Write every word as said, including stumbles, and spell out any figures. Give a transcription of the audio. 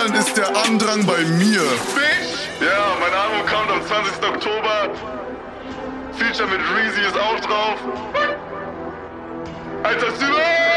Anscheinend ist der Andrang bei mir. Bitch! Ja, mein Album kommt am zwanzigsten Oktober. Feature mit Reezy ist auch drauf. Alter, Stüber!